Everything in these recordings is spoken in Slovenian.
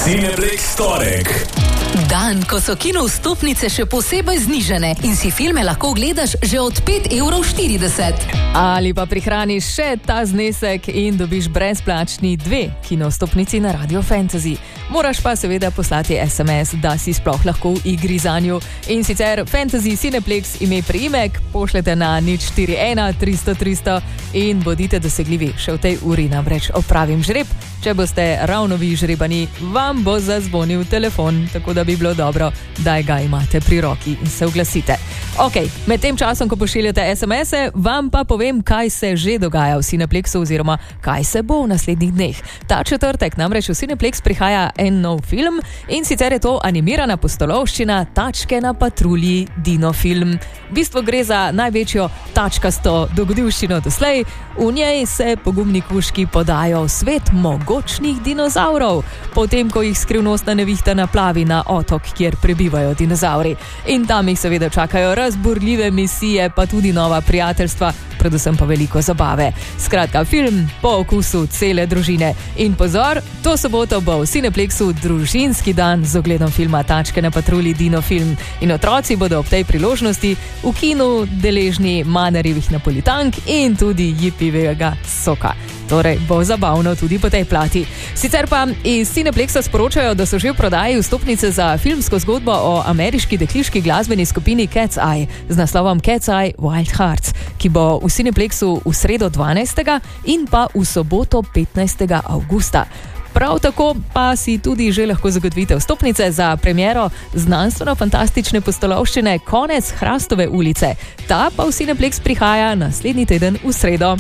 Cineplex torek. Dan, ko so kino vstopnice še posebej znižane in si filme lahko gledaš že od 5,40 €. Ali pa prihraniš še ta znesek in dobiš brezplačni 2 kino vstopnici na Radio Fantasy. Moraš pa seveda poslati SMS, da si sploh lahko v igri zanju. In sicer Fantasy Cineplex ime priimek pošljete na 041 300 300 in bodite dosegljivi. Še v tej uri namreč opravim žreb. Če boste ravno vi žrebani, vam bo zazvonil telefon, tako da bi bilo dobro, da ga imate pri roki in se oglasite. Ok, med tem časom, ko pošiljate SMS-e, vam pa povem, kaj se že dogaja v Cineplexu oziroma kaj se bo v naslednjih dneh. Ta četrtek namreč v Cineplex prihaja en nov film in sicer je to animirana pustolovščina Tačke na patrulji Dino film. V bistvu gre za največjo tačkasto dogodivščino doslej. V njej se pogumni kužki podajo v svet mogočnih dinozavrov, potem ko jih skrivnostna nevihta naplavi na otok, kjer prebivajo dinozavri. In tam jih seveda čakajo razburljive misije, pa tudi nova prijateljstva, predvsem pa veliko zabave. Skratka, film po okusu cele družine. In pozor, to soboto bo v Cineplexu družinski dan z ogledom filma Tačke na patrulji Dino film. In otroci bodo ob tej priložnosti v kinu deležni Manarjevih napolitank in tudi jipivega soka. Torej bo zabavno tudi po tej plati. Sicer pa iz Cineplexa sporočajo, da so že v prodaji vstopnice za filmsko zgodbo o ameriški dekliški glasbeni skupini Cat's Eye z naslovom Cat's Eye Wild Hearts, ki bo v Cineplexu v sredo 12. in pa v soboto 15. avgusta. Prav tako pa si tudi že lahko zagotovite vstopnice za premiero znanstveno-fantastične pustolovščine Konec Hrastove ulice. Ta pa v Cineplex prihaja naslednji teden v sredo.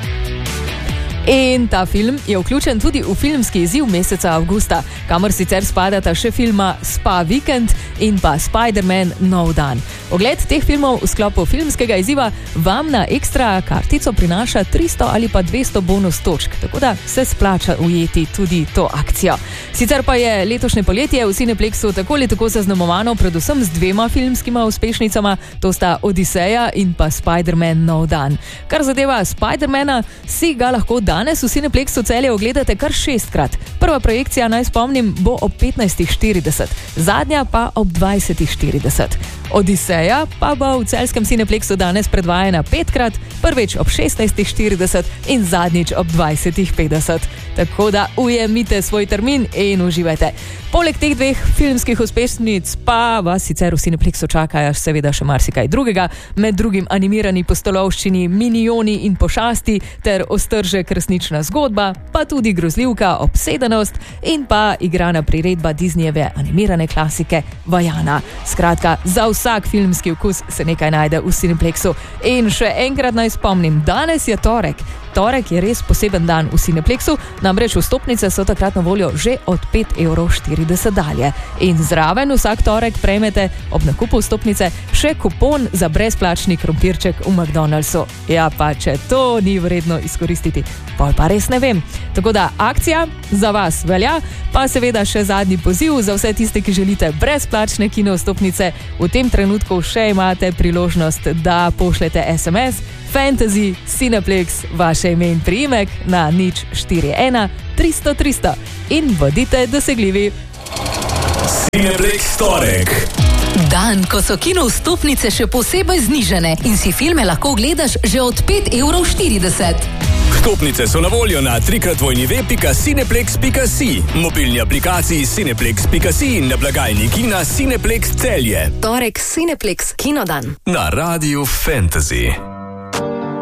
In ta film je vključen tudi v filmski izziv meseca avgusta, kamor sicer spadata še filma Spa Vikend in pa Spider-Man Nov dan. Ogled teh filmov v sklopu filmskega izziva vam na ekstra kartico prinaša 300 ali pa 200 bonus točk, tako da se splača ujeti tudi to akcijo. Sicer pa je letošnje poletje v Cineplexu tako ali tako zaznamovano predvsem z 2 filmskima uspešnicama, to sta Odiseja in pa Spider-Man Nov dan. Kar zadeva Spider-mana, si ga lahko danes v Cineplexu Celje ogledate kar 6-krat. Prva projekcija, naj spomnim, bo ob 15:40, zadnja pa ob 20:40. Odiseja pa bo v celjskem Cineplexu danes predvajana 5-krat, prvič ob 16:40 in zadnjič ob 20:50. Tako da ujemite svoj termin in uživajte. Poleg teh 2 filmskih uspešnic pa vas sicer v Cineplexu čakajo seveda še marsikaj drugega, med drugim animirani pustolovščini Minioni in pošasti ter Ostržek resnična zgodba, pa tudi grozljivka Obsedenost in pa igrana priredba Disneyjeve animirane klasike Vajana. Skratka, za vsak filmski okus se nekaj najde v Cineplexu. In še enkrat naj spomnim, danes je torek. Torek je res poseben dan v Cineplexu, namreč vstopnice so takrat na voljo že od 5,40 € dalje. In zraven vsak torek prejmete ob nakupu vstopnice še kupon za brezplačni krompirček v McDonald'su. Ja, pa če to ni vredno izkoristiti, pa res ne vem. Tako da akcija za vas velja, pa seveda še zadnji poziv za vse tiste, ki želite brezplačne kino vstopnice. V tem trenutku še imate priložnost, da pošljete SMS Fantasy Cineplex, vaše ime in priimek na 041 300 300 in bodite dosegljivi. Cineplex torek. Dan, ko so kino vstopnice še posebej znižane in si filme lahko gledaš že od 5,40 €. Vstopnice so na voljo na www.cineplex.si, mobilni aplikaciji Cineplex.si in na blagajni kina Cineplex Celje. Torek Cineplex Kinodan. Na Radio Fantasy.